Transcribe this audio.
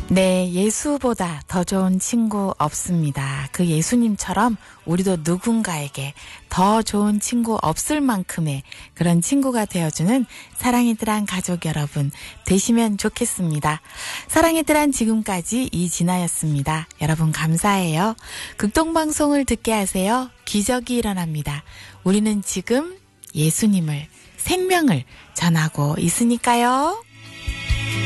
네, 예수보다 더 좋은 친구 없습니다. 그 예수님처럼 우리도 누군가에게 더 좋은 친구 없을 만큼의 그런 친구가 되어주는 사랑의 뜰한 가족 여러분 되시면 좋겠습니다. 사랑의 뜰한 지금까지 이진아였습니다. 여러분 감사해요. 극동방송을 듣게 하세요. 기적이 일어납니다. 우리는 지금 예수님을 생명을 전하고 있으니까요.